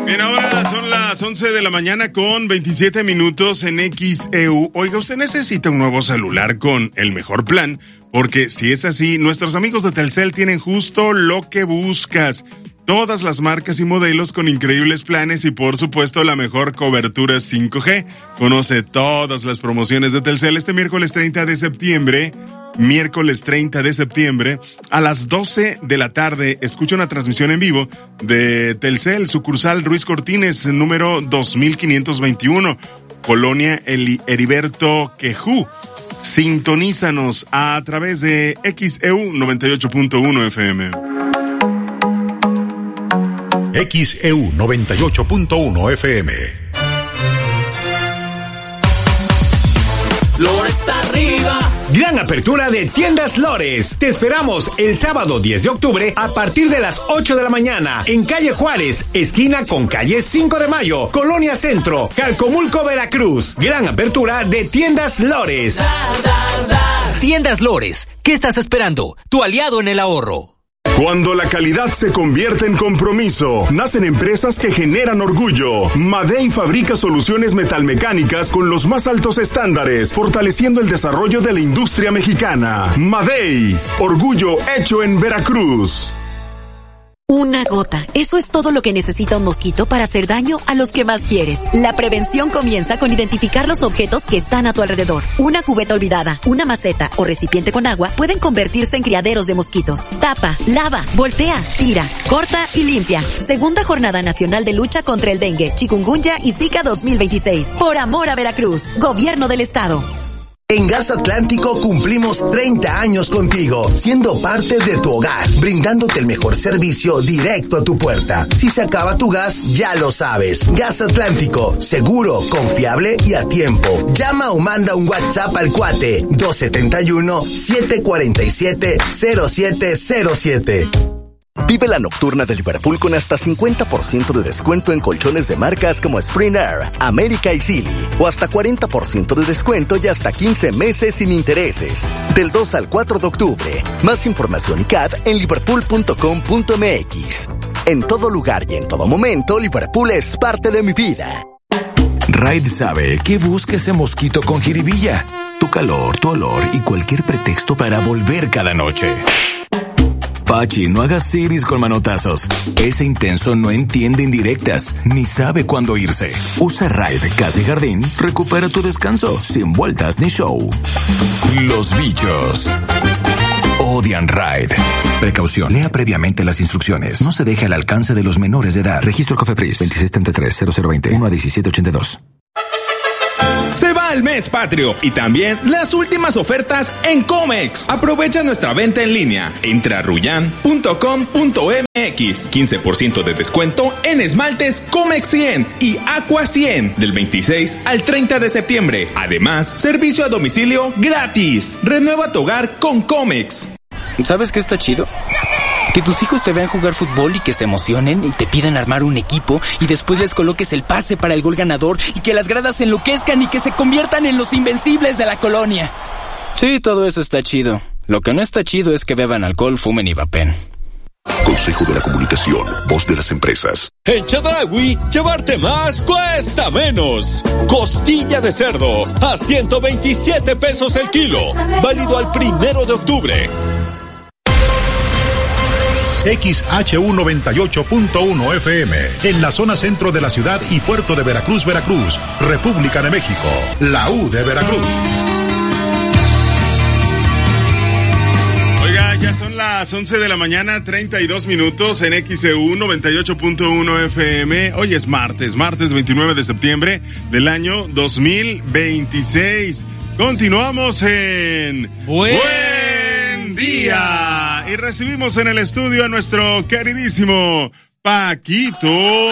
Bien, ahora son las 11 de la mañana con 27 minutos en XEU. Oiga, usted necesita un nuevo celular con el mejor plan, porque si es así, nuestros amigos de Telcel tienen justo lo que buscas. Todas las marcas y modelos con increíbles planes y, por supuesto, la mejor cobertura 5G. Conoce todas las promociones de Telcel este miércoles 30 de septiembre. Miércoles 30 de septiembre a las 12 de la tarde. Escucha una transmisión en vivo de Telcel, sucursal Ruiz Cortines, número 2521, Colonia Heriberto Quejú. Sintonízanos a través de XEU 98.1 FM. XEU 98.1 FM. Lores arriba. Gran apertura de Tiendas Lores. Te esperamos el sábado 10 de octubre a partir de las 8 de la mañana en calle Juárez, esquina con calle 5 de Mayo, Colonia Centro, Calcomulco, Veracruz. Gran apertura de Tiendas Lores. Tiendas Lores. ¿Qué estás esperando? Tu aliado en el ahorro. Cuando la calidad se convierte en compromiso, nacen empresas que generan orgullo. Madey fabrica soluciones metalmecánicas con los más altos estándares, fortaleciendo el desarrollo de la industria mexicana. Madey, orgullo hecho en Veracruz. Una gota. Eso es todo lo que necesita un mosquito para hacer daño a los que más quieres. La prevención comienza con identificar los objetos que están a tu alrededor. Una cubeta olvidada, una maceta o recipiente con agua pueden convertirse en criaderos de mosquitos. Tapa, lava, voltea, tira, corta y limpia. Segunda Jornada Nacional de Lucha contra el Dengue, Chikungunya y Zika 2026. Por amor a Veracruz. Gobierno del Estado. En Gas Atlántico cumplimos 30 años contigo, siendo parte de tu hogar, brindándote el mejor servicio directo a tu puerta. Si se acaba tu gas, ya lo sabes. Gas Atlántico, seguro, confiable y a tiempo. Llama o manda un WhatsApp al cuate 271-747-0707. Vive la nocturna de Liverpool con hasta 50% de descuento en colchones de marcas como Spring Air, América y Silly, o hasta 40% de descuento y hasta 15 meses sin intereses. Del 2 al 4 de octubre. Más información y CAD en liverpool.com.mx. En todo lugar y en todo momento, Liverpool es parte de mi vida. Raid sabe que busca ese mosquito con jiribilla, tu calor, tu olor y cualquier pretexto para volver cada noche. Pachi, no hagas series con manotazos. Ese intenso no entiende indirectas, ni sabe cuándo irse. Usa Raid Casa y Jardín, recupera tu descanso, sin vueltas ni show. Los bichos odian Raid. Precaución, lea previamente las instrucciones. No se deje al alcance de los menores de edad. Registro Cofepris 2633-0020 1-1782. Se va el mes patrio y también las últimas ofertas en Comex. Aprovecha nuestra venta en línea. Entra a ruyan.com.mx. 15% de descuento en esmaltes Comex 100 y Aqua 100 del 26 al 30 de septiembre. Además, servicio a domicilio gratis. Renueva tu hogar con Comex. ¿Sabes qué está chido? Que tus hijos te vean jugar fútbol y que se emocionen y te pidan armar un equipo y después les coloques el pase para el gol ganador y que las gradas se enloquezcan y que se conviertan en los invencibles de la colonia. Sí, todo eso está chido. Lo que no está chido es que beban alcohol, fumen y vapen. Consejo de la Comunicación, voz de las empresas. En Chedraui, llevarte más cuesta menos. Costilla de cerdo a 127 pesos el kilo. Válido al 1 de octubre. XHU 98.1 FM, en la zona centro de la ciudad y puerto de Veracruz, Veracruz, República de México, la U de Veracruz. Oiga, ya son las 11 de la mañana, 32 minutos en XEU 98.1 FM. Hoy es martes 29 de septiembre del año 2026. Continuamos en Buen Día. Y recibimos en el estudio a nuestro queridísimo Paquito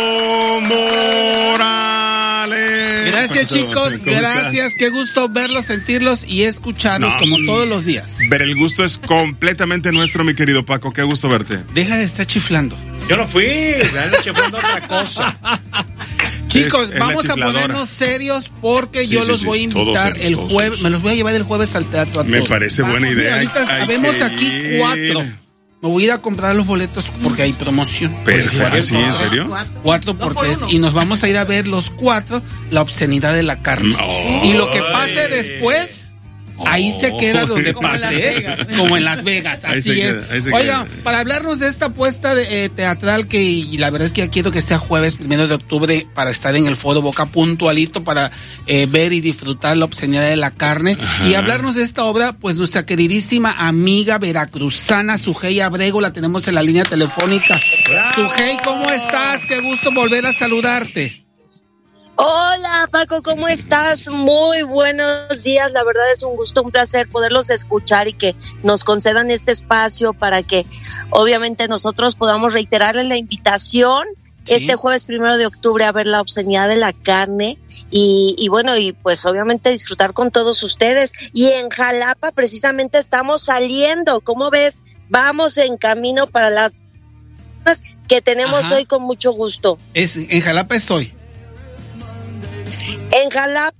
Morales. Gracias, Paquito, chicos, gracias, qué gusto verlos, sentirlos y escucharlos como todos los días. Ver el gusto es completamente nuestro, mi querido Paco, qué gusto verte. Deja de estar chiflando. Yo no fui, ando chiflando otra cosa. Chicos, vamos a ponernos serios porque yo los voy a invitar el jueves, me los voy a llevar el jueves al teatro a todos. Me parece buena idea. Ahorita vemos aquí 4. me voy a ir a comprar los boletos porque hay promoción. Pero ¿sí? ¿En serio? 4 por 3 y nos vamos a ir a ver los 4, la obscenidad de la carne. Y lo que pase después, ahí se queda donde pase, como en Las Vegas, así es. Oiga, para hablarnos de esta apuesta teatral que la verdad es que ya quiero que sea jueves 1 de octubre para estar en el Foro Boca puntualito para ver y disfrutar la obscenidad de la carne. Ajá. Y hablarnos de esta obra, pues nuestra queridísima amiga veracruzana Sujei Abrego la tenemos en la línea telefónica. Sujei, ¿cómo estás? Qué gusto volver a saludarte. Hola Paco, ¿cómo estás? Muy buenos días, la verdad es un gusto, un placer poderlos escuchar y que nos concedan este espacio para que obviamente nosotros podamos reiterarles la invitación este jueves 1 de octubre a ver la obscenidad de la carne y bueno, y pues obviamente disfrutar con todos ustedes. Y en Jalapa precisamente estamos saliendo, ¿cómo ves? Vamos en camino para las que tenemos hoy con mucho gusto. En Jalapa estoy. En Jalapa,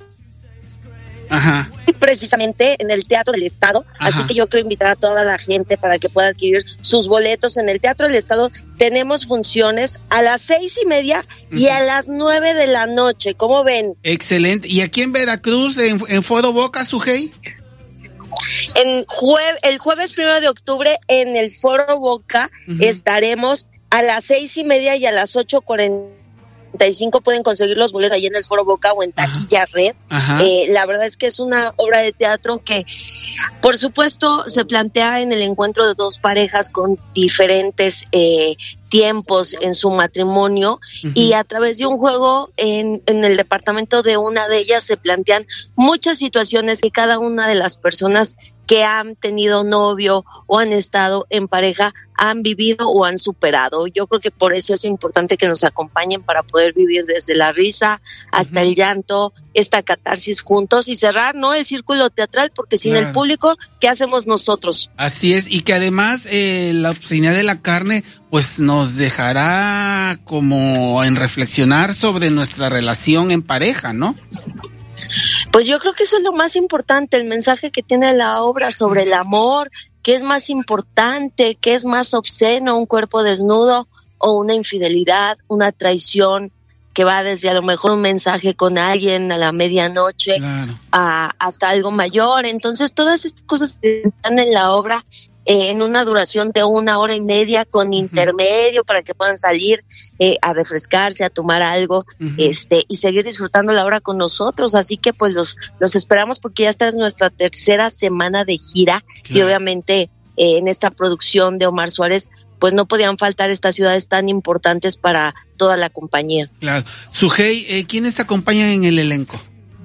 precisamente en el Teatro del Estado, así que yo quiero invitar a toda la gente para que pueda adquirir sus boletos. En el Teatro del Estado tenemos funciones a las 6:30 y a las 9 de la noche, ¿cómo ven? Excelente. ¿Y aquí en Veracruz, en Foro Boca, Sujei? El jueves 1 de octubre en el Foro Boca estaremos a las 6:30 y a las 8:45. Pueden conseguir los boletos ahí en el Foro Boca o en Taquilla Red. La verdad es que es una obra de teatro que, por supuesto, se plantea en el encuentro de dos parejas con diferentes tiempos en su matrimonio y a través de un juego en el departamento de una de ellas se plantean muchas situaciones que cada una de las personas que han tenido novio o han estado en pareja han vivido o han superado. Yo creo que por eso es importante que nos acompañen para poder vivir desde la risa hasta el llanto, esta catarsis juntos y cerrar, ¿no?, el círculo teatral, porque sin el público, ¿qué hacemos nosotros? Así es, y que además la obscenidad de la carne pues nos dejará como en reflexionar sobre nuestra relación en pareja, ¿no? Pues yo creo que eso es lo más importante, el mensaje que tiene la obra sobre el amor, qué es más importante, qué es más obsceno, un cuerpo desnudo o una infidelidad, una traición que va desde a lo mejor un mensaje con alguien a la medianoche hasta algo mayor. Entonces todas estas cosas están en la obra en una duración de 1 hora y media con intermedio para que puedan salir a refrescarse, a tomar algo y seguir disfrutando la obra con nosotros. Así que pues los esperamos porque ya esta es nuestra 3ª semana de gira y obviamente en esta producción de Omar Suárez pues no podían faltar estas ciudades tan importantes para toda la compañía. Claro. Sujei, ¿quiénes te acompañan en el elenco?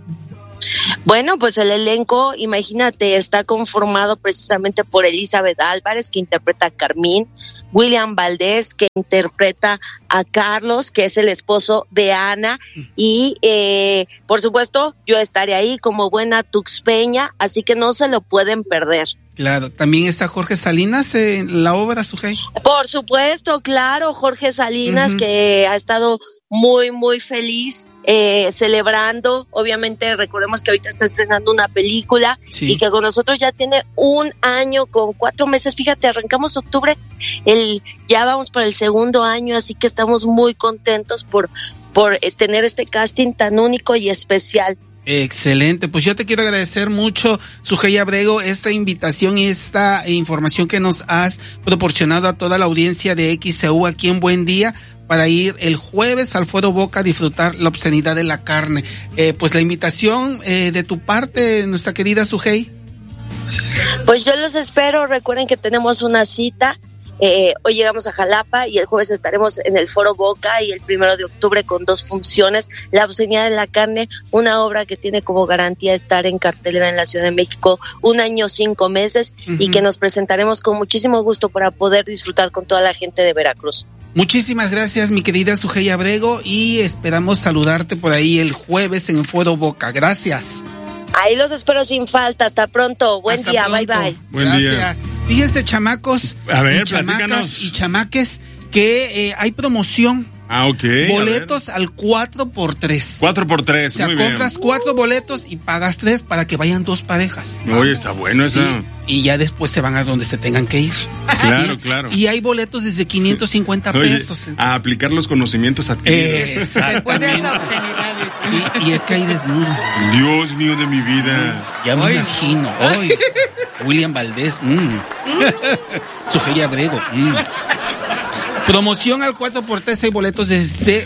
Bueno, pues el elenco, imagínate, está conformado precisamente por Elizabeth Álvarez, que interpreta a Carmín, William Valdés, que interpreta a Carlos, que es el esposo de Ana, y por supuesto yo estaré ahí como buena tuxpeña, así que no se lo pueden perder. Claro, también está Jorge Salinas en la obra, Sujei. Por supuesto, claro, Jorge Salinas, que ha estado muy, muy feliz celebrando. Obviamente, recordemos que ahorita está estrenando una película y que con nosotros ya tiene 1 año con 4 meses. Fíjate, arrancamos octubre, ya vamos para el 2º año, así que estamos muy contentos por tener este casting tan único y especial. Excelente, pues yo te quiero agradecer mucho, Sujei Abrego, esta invitación y esta información que nos has proporcionado a toda la audiencia de XEU aquí en Buen Día para ir el jueves al Foro Boca a disfrutar la obscenidad de la carne. Pues la invitación de tu parte, nuestra querida Sujei. Pues yo los espero, recuerden que tenemos una cita. Hoy llegamos a Jalapa y el jueves estaremos en el Foro Boca y el 1 de octubre con 2 funciones. La obscenidad de la carne, una obra que tiene como garantía estar en cartelera en la Ciudad de México 1 año 5 meses y que nos presentaremos con muchísimo gusto para poder disfrutar con toda la gente de Veracruz. Muchísimas gracias, mi querida Sujei Abrego, y esperamos saludarte por ahí el jueves en el Foro Boca. Gracias. Ahí los espero sin falta. Hasta pronto. Buen día. Bye, bye. Buen día. Fíjense, chamacos, a ver, chamacas y chamaques, que hay promoción Ah, ok. Boletos al 4x3. 4x3, o sea, muy bien. compras 4 boletos y pagas 3 para que vayan 2 parejas. Oye, está bueno eso. Sí, y ya después se van a donde se tengan que ir. Claro, ¿sí? claro. Y hay boletos desde 550 pesos. Oye, a aplicar los conocimientos adquiridos. Después de esa obscenidad. Sí, y es que hay desnudo. Dios mío de mi vida. Ya me imagino. Hoy, William Valdés. Sujei Abrego. Promoción al 4x3, hay boletos desde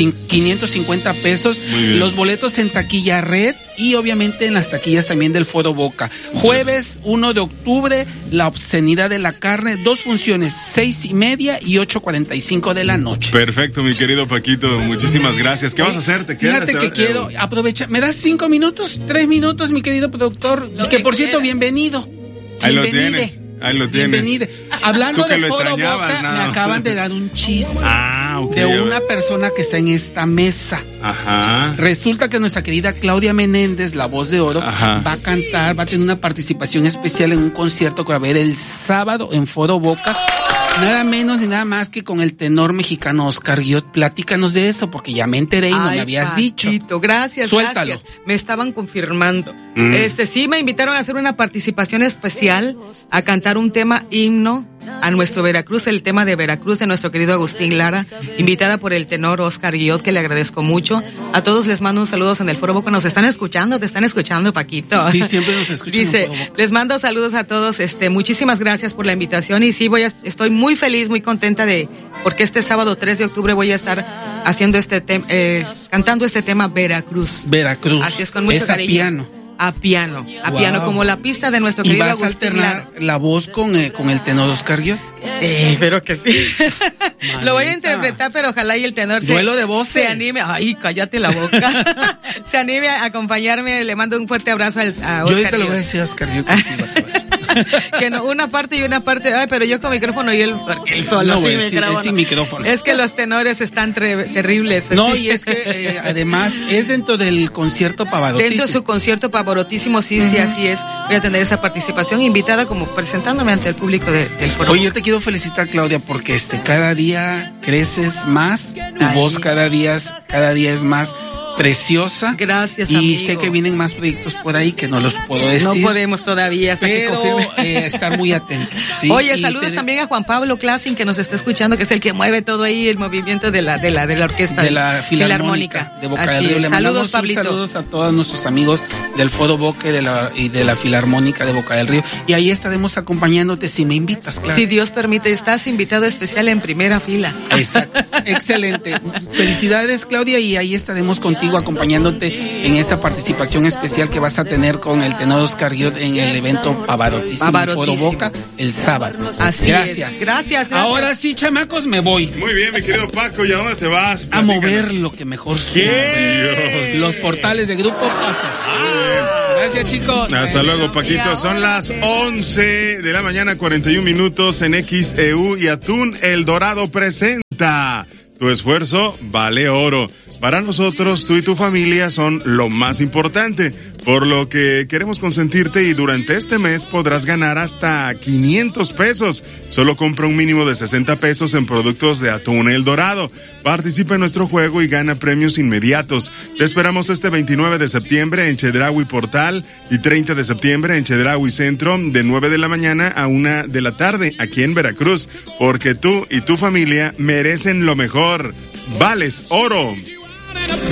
550 pesos. Los boletos en taquilla red y obviamente en las taquillas también del Foro Boca. Jueves 1 de octubre, la obscenidad de la carne, 2 funciones, 6:30 y 8:45 de la noche. Perfecto, mi querido Paquito, muchísimas gracias. ¿Qué vas a hacer? ¿Te quedas? Fíjate que quiero aprovechar. ¿Me das 5 minutos? 3 minutos, mi querido productor. Que por cierto, bienvenido. Ahí lo tienes. Ahí lo tienes. Bienvenido. Hablando de Foro Boca, me acaban de dar un chisme de una persona que está en esta mesa. Ajá. Resulta que nuestra querida Claudia Menéndez, la voz de oro, va a cantar, va a tener una participación especial en un concierto que va a haber el sábado en Foro Boca. Nada menos ni nada más que con el tenor mexicano Oscar Guillot. Platícanos de eso, porque ya me enteré y no me habías dicho. Gracias, Suéltalo. gracias. Me estaban confirmando. Sí, me invitaron a hacer una participación especial, a cantar un tema himno a nuestro Veracruz, el tema de Veracruz de nuestro querido Agustín Lara, invitada por el tenor Oscar Guillot, que le agradezco mucho. A todos les mando un saludo en el Foro Boca. Nos están escuchando, te están escuchando, Paquito. Sí, siempre nos escuchan. Dice, les mando saludos a todos, muchísimas gracias por la invitación y sí, estoy muy feliz, muy contenta porque este sábado 3 de octubre voy a estar haciendo cantando este tema Veracruz. Veracruz. Así es, con mucho cariño. A piano, como la pista de nuestro querido Agustín. ¿Y vas a alternar la voz con el tenor Oscar Guillot? Espero que sí. Lo voy a interpretar, pero ojalá y el tenor duelo de voces. Se anime. Ay, cállate la boca. Se anime a acompañarme. Le mando un fuerte abrazo a Oscar. Yo ahorita le voy a decir a Oscar Guillot que sí vas a ver. Que no, una parte y una parte. Ay, pero yo con micrófono y él solo. No, sin micrófono. Es que los tenores están terribles. No, y es que además es dentro del concierto Pavarotísimo. Dentro de su concierto Pavarotísimo, sí, así es. Voy a tener esa participación invitada como presentándome ante el público del foro. Oye, yo te quiero felicitar, Claudia, porque cada día creces más, tu voz cada día es más preciosa. Gracias, y amigo. sé que vienen más proyectos por ahí que no los puedo decir. No podemos todavía hasta pero, que confirme. Estar muy atentos. ¿Sí? Oye, saludos también a Juan Pablo Clasin, que nos está escuchando, que es el que mueve todo ahí el movimiento de la orquesta de la Filarmónica de Boca del Río. Le saludos, Pablito. Saludos a todos nuestros amigos del Foro Boca y de la Filarmónica de Boca del Río. Y ahí estaremos acompañándote si me invitas, claro. Si Dios permite, estás invitado especial en primera fila. Exacto. Excelente. Felicidades, Claudia, y ahí estaremos contigo acompañándote en esta participación especial que vas a tener con el tenor Oscar Guillot en el evento Pavarotísimo Foro Boca el sábado. Así gracias. Es. Gracias. Ahora sí, chamacos, me voy. Muy bien, mi querido Paco, ¿y a dónde te vas? A mover lo que mejor sé. Los portales de Grupo Pasas. Gracias, chicos. Hasta luego, Paquito. Son las 11 de la mañana, 41 minutos en XEU y Atún El Dorado presenta. Tu esfuerzo vale oro. Para nosotros, tú y tu familia son lo más importante, por lo que queremos consentirte y durante este mes podrás ganar hasta 500 pesos. Solo compra un mínimo de 60 pesos en productos de Atún El Dorado. Participa en nuestro juego y gana premios inmediatos. Te esperamos este 29 de septiembre en Chedraui Portal y 30 de septiembre en Chedraui Centro de 9 de la mañana a 1 de la tarde aquí en Veracruz, porque tú y tu familia merecen lo mejor. Vales oro.